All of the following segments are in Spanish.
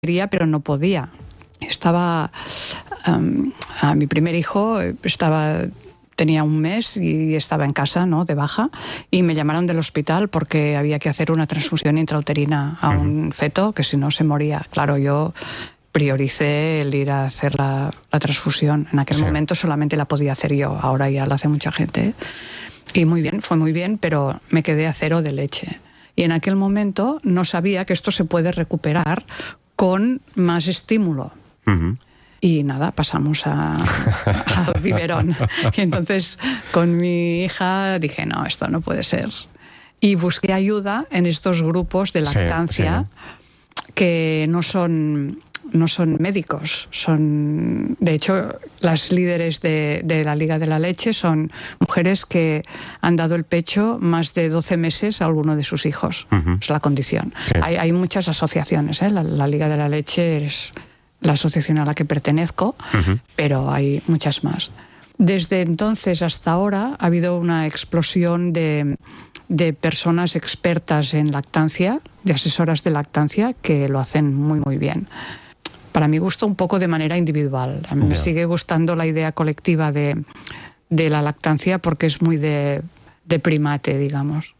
quería, pero no podía. Estaba, a mi primer hijo tenía un mes y estaba en casa, ¿no?, de baja, y me llamaron del hospital porque había que hacer una transfusión intrauterina a un feto, que si no se moría. Claro, yo prioricé el ir a hacer la transfusión. En aquel momento solamente la podía hacer yo, ahora ya la hace mucha gente. Y muy bien, fue muy bien, pero me quedé a 0 de leche. Y en aquel momento no sabía que esto se puede recuperar con más estímulo. Y nada, pasamos al biberón. Y entonces con mi hija dije, no, esto no puede ser. Y busqué ayuda en estos grupos de lactancia que no son médicos. De hecho, las líderes de la Liga de la Leche son mujeres que han dado el pecho más de 12 meses a alguno de sus hijos. Es la condición. Sí. Hay muchas asociaciones, ¿eh? La Liga de la Leche es la asociación a la que pertenezco, pero hay muchas más. Desde entonces hasta ahora ha habido una explosión de personas expertas en lactancia, de asesoras de lactancia, que lo hacen muy, muy bien. Para mi gusto, un poco de manera individual. A mí me sigue gustando la idea colectiva de la lactancia porque es muy de primate, digamos.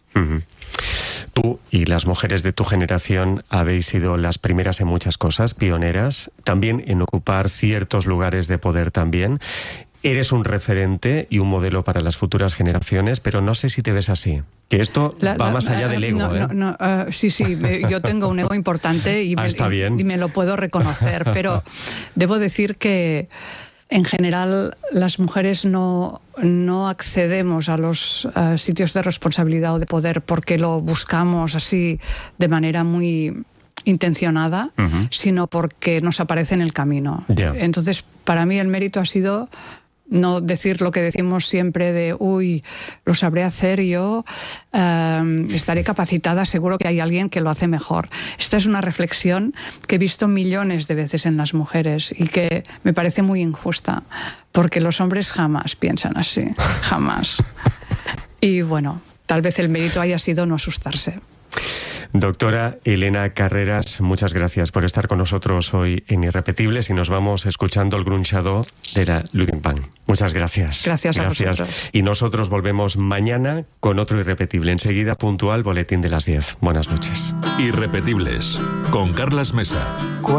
Tú y las mujeres de tu generación habéis sido las primeras en muchas cosas, pioneras, también en ocupar ciertos lugares de poder también. Eres un referente y un modelo para las futuras generaciones, pero no sé si te ves así. Que esto va más allá del ego, sí, yo tengo un ego importante y me lo puedo reconocer, pero debo decir que en general las mujeres no accedemos a los sitios de responsabilidad o de poder porque lo buscamos así de manera muy intencionada, sino porque nos aparece en el camino. Entonces, para mí el mérito ha sido no decir lo que decimos siempre de lo sabré hacer yo, estaré capacitada, seguro que hay alguien que lo hace mejor. Esta es una reflexión que he visto millones de veces en las mujeres y que me parece muy injusta, porque los hombres jamás piensan así, jamás. Y bueno, tal vez el mérito haya sido no asustarse. Doctora Elena Carreras, muchas gracias por estar con nosotros hoy en Irrepetibles y nos vamos escuchando el Grunchado de la Ludingpan. Muchas gracias. Gracias a vosotros. Y nosotros volvemos mañana con otro Irrepetible. Enseguida puntual, boletín de las 10. Buenas noches. Irrepetibles, con Carlas Mesa.